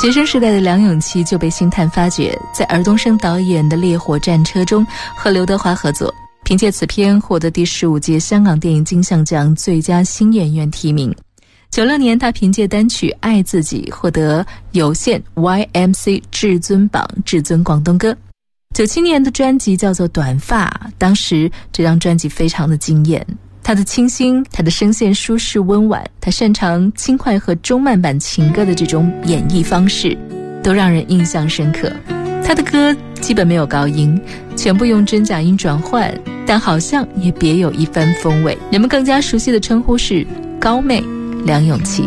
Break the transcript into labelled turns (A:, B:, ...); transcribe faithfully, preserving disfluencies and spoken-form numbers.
A: 学生时代的梁咏琪就被星探发掘，在尔冬升导演的《烈火战车》中和刘德华合作，凭借此片获得第十五届香港电影金像奖最佳新演员提名。九六年，他凭借单曲《爱自己》获得有线 Y M C 至尊榜至尊广东歌。九七年的专辑叫做《短发》，当时这张专辑非常的惊艳，他的清新，他的声线舒适温婉，他擅长轻快和中慢版情歌的这种演绎方式，都让人印象深刻。他的歌基本没有高音，全部用真假音转换，但好像也别有一番风味。人们更加熟悉的称呼是高妹梁咏琪。